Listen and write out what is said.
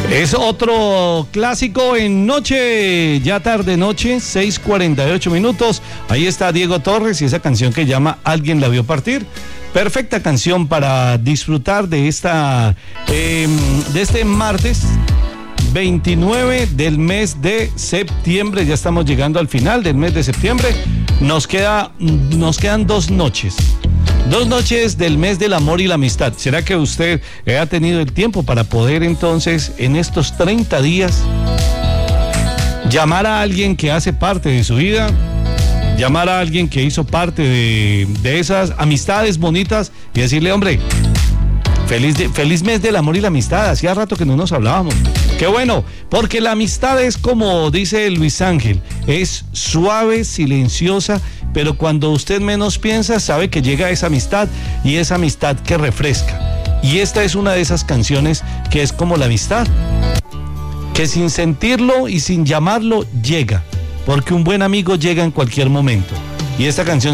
Es otro clásico en noche, ya tarde noche, 6:48 minutos. Ahí está Diego Torres y esa canción que llama Alguien la vio partir. Perfecta canción para disfrutar de este martes 29 del mes de septiembre. Ya estamos llegando al final del mes de septiembre. Nos quedan 2 noches. 2 noches del mes del amor y la amistad. ¿Será que usted ha tenido el tiempo para poder entonces en estos 30 días llamar a alguien que hace parte de su vida? Llamar a alguien que hizo parte de esas amistades bonitas y decirle, hombre, feliz mes del amor y la amistad. Hacía rato que no nos hablábamos. Qué bueno, porque la amistad es como dice Luis Ángel, es suave, silenciosa, pero cuando usted menos piensa, sabe que llega esa amistad y esa amistad que refresca. Y esta es una de esas canciones que es como la amistad, que sin sentirlo y sin llamarlo llega, porque un buen amigo llega en cualquier momento. Y esta canción